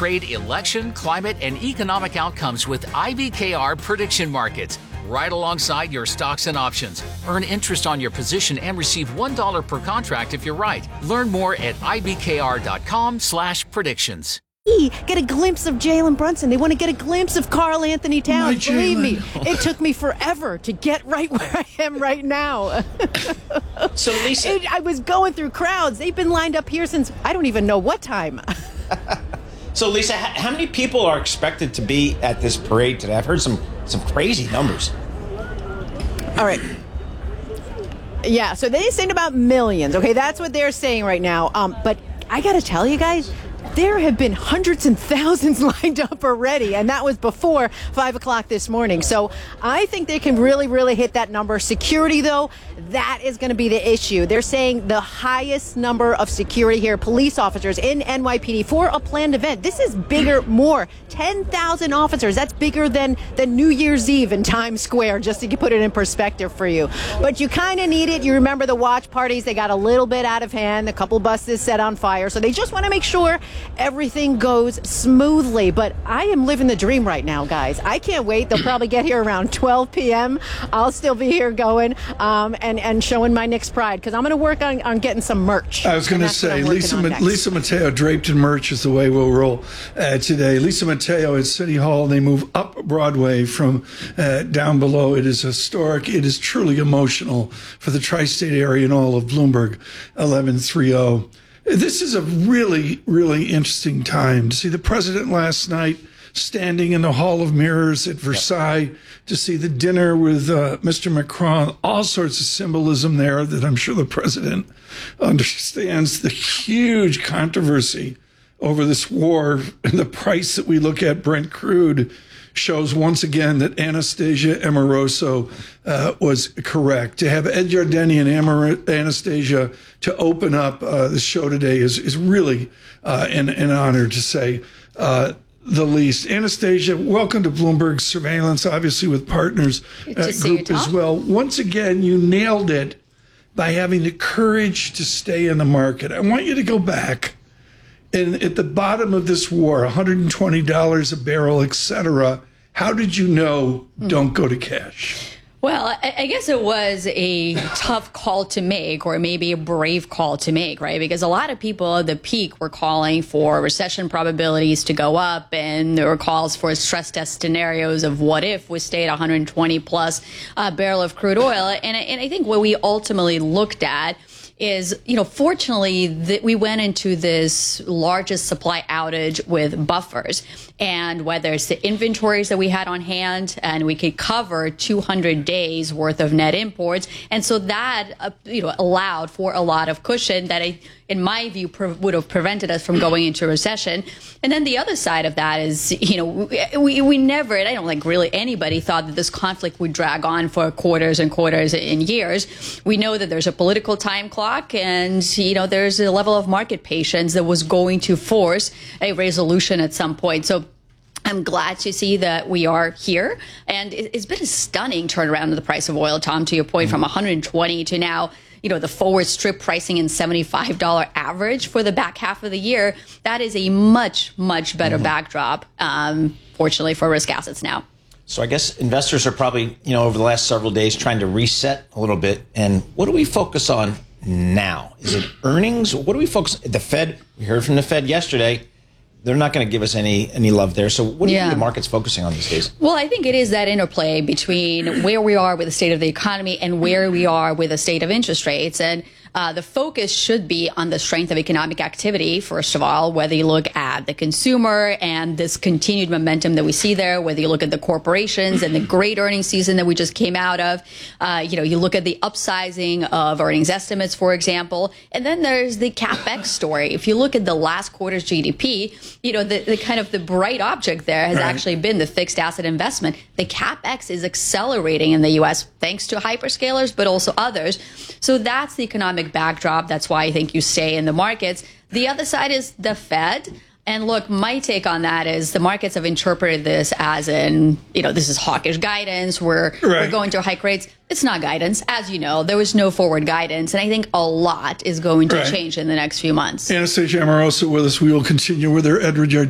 trade, election, climate, and economic outcomes with IBKR prediction markets, right alongside your stocks and options. Earn interest on your position and receive $1 per contract if you're right. Learn more at ibkr.com/predictions. Get a glimpse of Jalen Brunson. They want to get a glimpse of Karl Anthony Towns. Believe me, it took me forever to get right where I am right now. So, Lisa, I was going through crowds. They've been lined up here since I don't even know what time. So, Lisa, how many people are expected to be at this parade today? I've heard some crazy numbers. All right. Yeah, so they saying about millions. Okay, that's what they're saying right now. But I got to tell you guys, there have been hundreds and thousands lined up already, and that was before 5 o'clock this morning. So I think they can really, really hit that number. Security, though, that is going to be the issue. They're saying the highest number of security here, police officers in NYPD for a planned event. This is bigger, more. 10,000 officers. That's bigger than New Year's Eve in Times Square, just to put it in perspective for you. But you kind of need it. You remember the watch parties, they got a little bit out of hand. A couple buses set on fire. So they just want to make sure everything goes smoothly. But I am living the dream right now, guys. I can't wait. They'll probably get here around 12 p.m. I'll still be here going and showing my Knicks pride, because I'm going to work on getting some merch. I was going to say, Lisa Mateo draped in merch is the way we'll roll today. Lisa Mateo at City Hall. They move up Broadway from down below. It is historic. It is truly emotional for the tri-state area and all of Bloomberg 1130. This is a really, really interesting time to see the president last night standing in the Hall of Mirrors at Versailles, to see the dinner with Mr. Macron, all sorts of symbolism there that I'm sure the president understands. The huge controversy over this war and the price that we look at, Brent crude, shows once again that Anastasia Amoroso was correct. To have Ed Yardeni and Anastasia to open up the show today is really an honor, to say the least. Anastasia, welcome to Bloomberg Surveillance, obviously with Partners Group as well. Once again, you nailed it by having the courage to stay in the market. I want you to go back. And at the bottom of this war, $120 a barrel, et cetera, how did you know don't go to cash? Well, I guess it was a tough call to make, or maybe a brave call to make, right? Because a lot of people at the peak were calling for recession probabilities to go up, and there were calls for stress test scenarios of what if we stayed 120 plus barrel of crude oil. And I think what we ultimately looked at is, fortunately, that we went into this largest supply outage with buffers. And whether it's the inventories that we had on hand, and we could cover 200 days worth of net imports. And so that, allowed for a lot of cushion that, in my view, would have prevented us from going into a recession. And then the other side of that is, we never, and I don't think really anybody thought that this conflict would drag on for quarters and quarters and years. We know that there's a political time clock, and, there's a level of market patience that was going to force a resolution at some point. So I'm glad to see that we are here. And it's been a stunning turnaround in the price of oil, Tom, to your point, from 120 to now, the forward strip pricing in $75 average for the back half of the year. That is a much, much better backdrop, fortunately, for risk assets now. So I guess investors are probably, over the last several days trying to reset a little bit. And what do we focus on now? Is it earnings? What do we focus? The Fed, we heard from the Fed yesterday. They're not going to give us any love there. So what do you think the market's focusing on these days? Well, I think it is that interplay between where we are with the state of the economy and where we are with the state of interest rates. And the focus should be on the strength of economic activity, first of all, whether you look at the consumer and this continued momentum that we see there, whether you look at the corporations and the great earnings season that we just came out of. You look at the upsizing of earnings estimates, for example. And then there's the CapEx story. If you look at the last quarter's GDP, the kind of the bright object there has actually been the fixed asset investment. The CapEx is accelerating in the U.S. thanks to hyperscalers, but also others. So that's the economic backdrop. That's why I think you stay in the markets. The other side is the Fed. And look, my take on that is the markets have interpreted this as this is hawkish guidance. We're going to hike rates. It's not guidance. As you know, there was no forward guidance. And I think a lot is going to change in the next few months. Anastasia Amoroso with us. We will continue with her. Edward